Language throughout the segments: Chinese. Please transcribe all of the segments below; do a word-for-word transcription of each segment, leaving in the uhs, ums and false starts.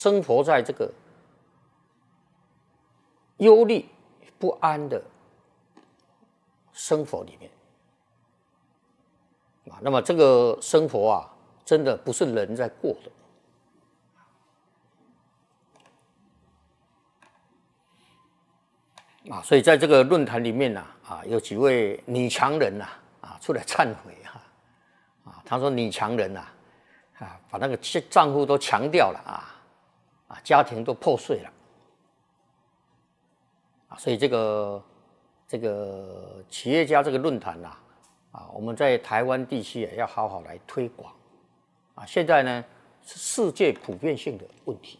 生活在这个忧虑不安的生活里面啊，那么这个生活啊，真的不是人在过的。啊，所以在这个论坛里面呢、啊，啊，有几位女强人呐、啊，啊，出来忏悔啊，啊，他说女强人呐、啊，啊，把那个丈夫都强调了啊，啊，家庭都破碎了，啊，所以这个这个企业家这个论坛呐、啊，啊，我们在台湾地区也要好好来推广，啊，现在呢是世界普遍性的问题。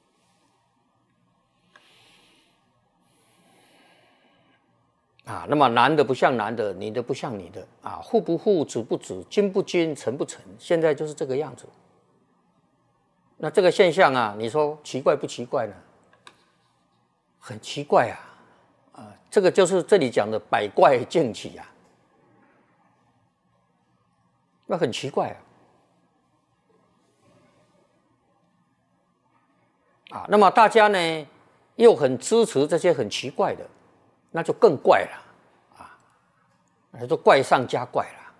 啊，那么男的不像男的，女的不像女的，啊，父不父，子不子，君不君，臣不臣，现在就是这个样子。那这个现象啊，你说奇怪不奇怪呢？很奇怪啊，啊，这个就是这里讲的百怪竞起啊，那很奇怪啊。啊，那么大家呢又很支持这些很奇怪的。那就更怪了啊！那就怪上加怪了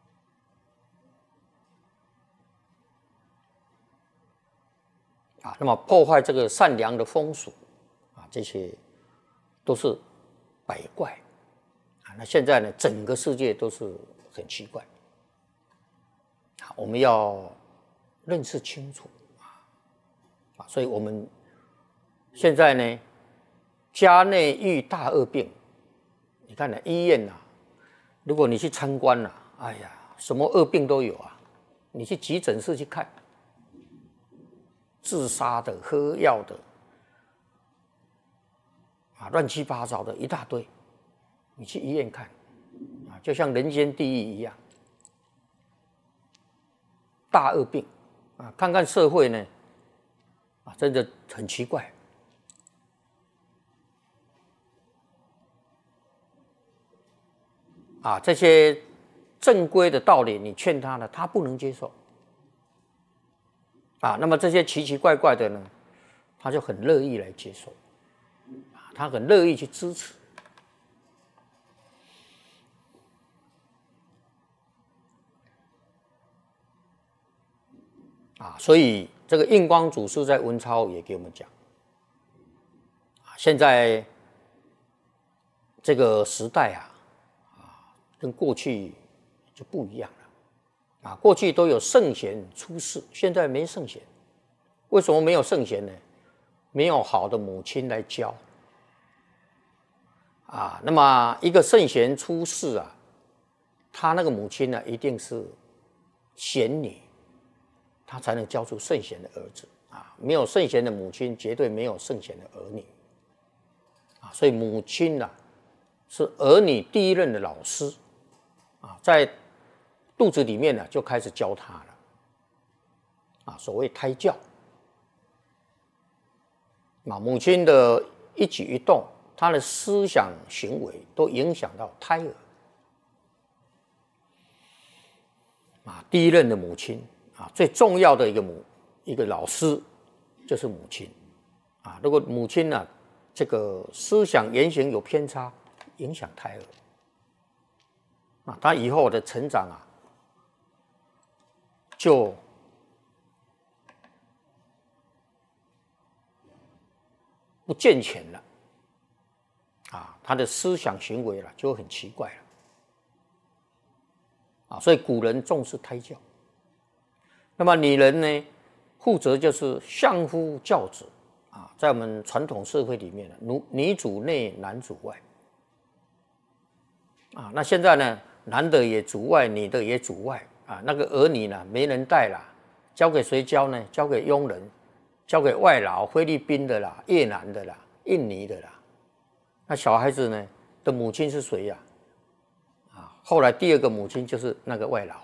啊！那么破坏这个善良的风俗啊，这些都是百怪啊。那现在呢，整个世界都是很奇怪啊，我们要认识清楚啊啊！所以我们现在呢。家内遇大恶病，你看呢？医院呐、啊，如果你去参观呐、啊，哎呀，什么恶病都有啊。你去急诊室去看，自杀的、喝药的，啊，乱七八糟的一大堆。你去医院看，啊，就像人间地狱一样，大恶病啊！看看社会呢，啊，真的很奇怪。啊，这些正规的道理，你劝他呢，他不能接受。啊，那么这些奇奇怪怪的呢，他就很乐意来接受，啊，他很乐意去支持。啊，所以这个印光祖师在文钞也给我们讲，啊，现在这个时代啊。跟过去就不一样了，啊，过去都有圣贤出世，现在没圣贤。为什么没有圣贤呢？没有好的母亲来教，啊，那么一个圣贤出世啊，他那个母亲呢，一定是贤女，他才能教出圣贤的儿子啊。没有圣贤的母亲，绝对没有圣贤的儿女，啊，所以母亲啊，是儿女第一任的老师。啊，在肚子里面呢，就开始教他了，啊，所谓胎教，啊，母亲的一举一动，她的思想行为都影响到胎儿，啊，第一任的母亲啊，最重要的一个母一个老师就是母亲，啊，如果母亲呢，这个思想言行有偏差，影响胎儿。啊，他以后的成长啊，就不健全了，啊，他的思想行为了就很奇怪了，啊，所以古人重视胎教。那么女人呢，负责就是相夫教子，啊，在我们传统社会里面呢，女女主内，男主外，啊，那现在呢？男的也主外，女的也主外啊。那个儿女呢，没人带啦，交给谁教呢？交给佣人，交给外劳，菲律宾的啦，越南的啦，印尼的啦。那小孩子呢的母亲是谁呀？啊，后来第二个母亲就是那个外劳。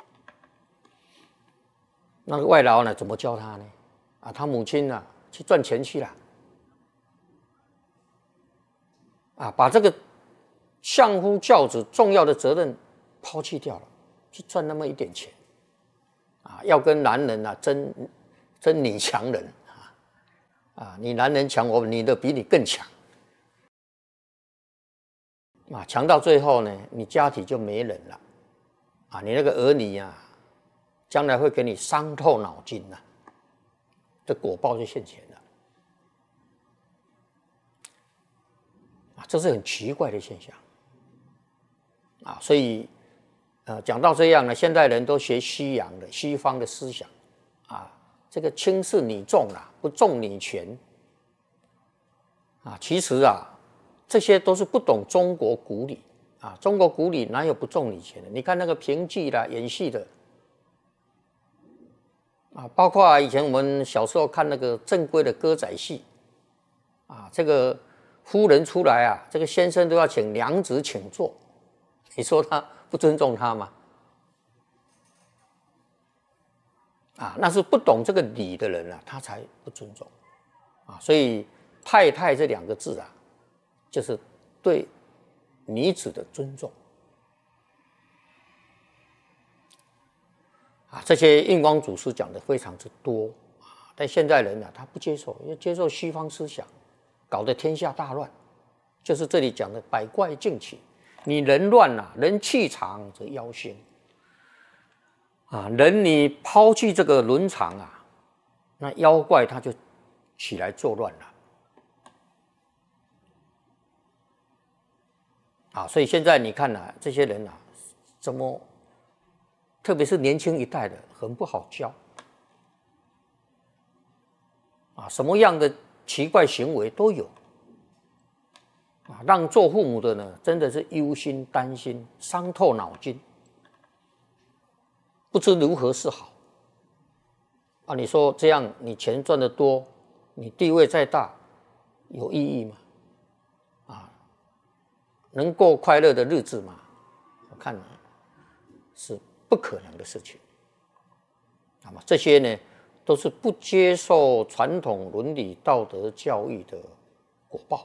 那个外劳呢，怎么教他呢？啊，他母亲呢去赚钱去了，啊，把这个。相夫教子重要的责任抛弃掉了，去赚那么一点钱，啊，要跟男人啊争争女强人啊， 啊，你男人强，我女的比你更强，啊，强到最后呢，你家庭就没人了，啊，你那个儿女啊，将来会给你伤透脑筋呐、啊，这果报就现前了，啊，这是很奇怪的现象，啊，所以，呃，讲到这样呢，现代人都学西洋的西方的思想，啊。这个轻视女众啦，不重女权啊，其实啊，这些都是不懂中国古礼啊。中国古礼哪有不重女权的？你看那个评剧啦、演戏的啊，包括、啊、以前我们小时候看那个正规的歌仔戏啊，这个夫人出来啊，这个先生都要请娘子请坐，你说他不尊重他吗？啊，那是不懂这个礼的人啊，他才不尊重啊。所以“太太”这两个字啊，就是对女子的尊重啊。这些印光祖师讲的非常之多啊，但现在人呢、啊，他不接受，要接受西方思想，搞得天下大乱。就是这里讲的百怪竞起，你人乱啊，人气长则妖兴。啊，人你抛弃这个伦常啊，那妖怪他就起来作乱了。啊，所以现在你看啊，这些人啊，怎么，特别是年轻一代的，很不好教。啊，什么样的奇怪行为都有。啊，让做父母的呢，真的是忧心担心，伤透脑筋。不知如何是好啊！你说这样，你钱赚得多，你地位再大，有意义吗？啊，能过快乐的日子吗？我看是不可能的事情。那么这些呢，都是不接受传统伦理道德教育的果报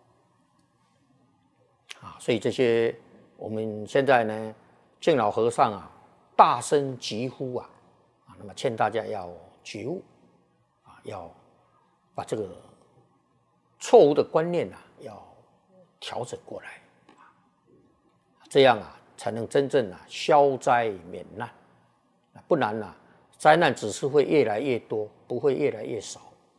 啊！所以这些我们现在呢，敬老和尚啊。大声疾呼啊！啊，那么劝大家要觉悟啊，要把这个错误的观念啊，要调整过来啊，这样啊，才能真正啊消灾免难。不然啊，灾难只是会越来越多，不会越来越少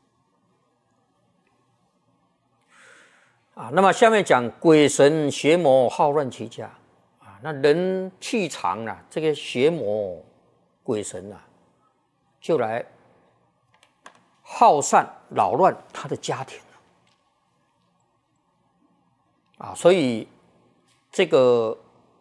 啊。那么下面讲鬼神邪魔好乱其家。那人气长啊，这个邪魔鬼神啊，就来好善扰乱他的家庭啊，所以这个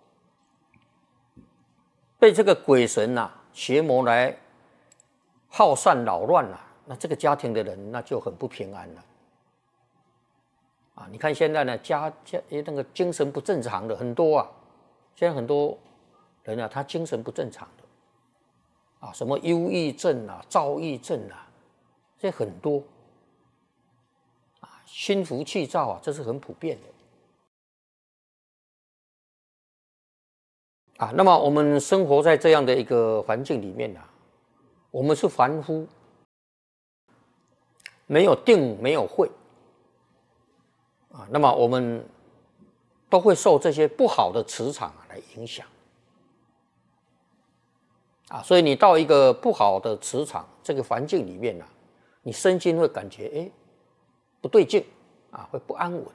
被这个鬼神啊、邪魔来好善扰乱啊，那这个家庭的人那就很不平安了啊。你看现在呢，家家那个精神不正常的很多啊。现在很多人啊，他精神不正常的啊，什么忧郁症啊、躁郁症啊，这很多啊，心浮气躁啊，这是很普遍的啊。那么我们生活在这样的一个环境里面啊，我们是凡夫，没有定，没有慧啊，那么我们都会受这些不好的磁场来影响啊，所以你到一个不好的磁场这个环境里面啊，你身心会感觉哎不对劲啊，会不安稳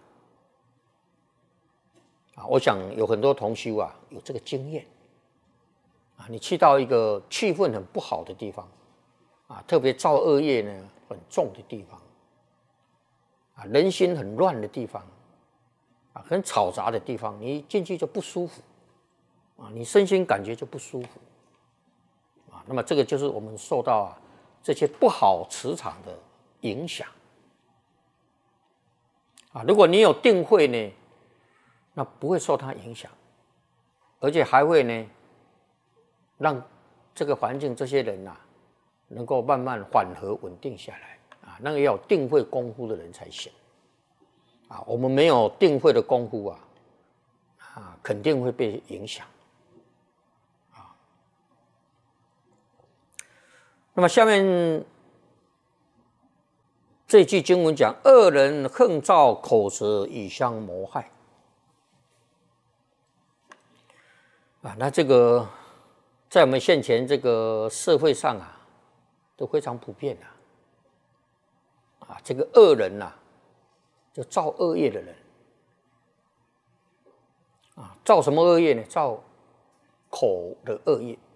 啊。我想有很多同修啊有这个经验啊，你去到一个气氛很不好的地方啊，特别造恶业呢很重的地方啊，人心很乱的地方。啊，很嘈杂的地方，你进去就不舒服，啊，你身心感觉就不舒服，啊，那么这个就是我们受到啊这些不好磁场的影响，啊，如果你有定慧呢，那不会受它影响，而且还会呢，让这个环境这些人啊，能够慢慢缓和稳定下来，啊，那个要有定慧功夫的人才行。啊，我们没有定慧的功夫啊，啊，肯定会被影响。啊，那么下面这句经文讲：恶人横造口舌，以相谋害。啊，那这个在我们现前这个社会上啊，都非常普遍啊。啊，这个恶人呐、啊，就造恶业的人。啊，造什么恶业呢？造口的恶业。